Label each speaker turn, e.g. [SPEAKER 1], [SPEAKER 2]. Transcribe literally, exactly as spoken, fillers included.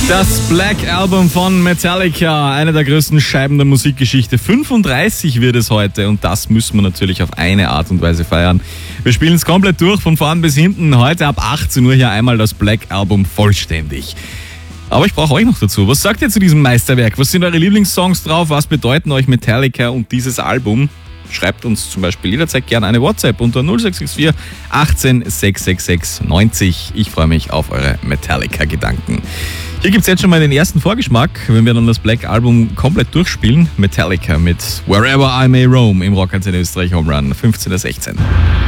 [SPEAKER 1] Das Black Album von Metallica, eine der größten Scheiben der Musikgeschichte. fünfunddreißig wird es heute und das müssen wir natürlich auf eine Art und Weise feiern. Wir spielen es komplett durch, von vorn bis hinten. Heute ab achtzehn Uhr hier einmal das Black Album vollständig. Aber ich brauche euch noch dazu. Was sagt ihr zu diesem Meisterwerk? Was sind eure Lieblingssongs drauf? Was bedeuten euch Metallica und dieses Album? Schreibt uns zum Beispiel jederzeit gerne eine WhatsApp unter null sechs sechs vier achtzehn sechshundertsechsundsechzig neunzig. Ich freue mich auf eure Metallica-Gedanken. Hier gibt es jetzt schon mal den ersten Vorgeschmack, wenn wir dann das Black Album komplett durchspielen. Metallica mit Wherever I May Roam im Rock eins Österreich Home Run fünfzehn Uhr sechzehn.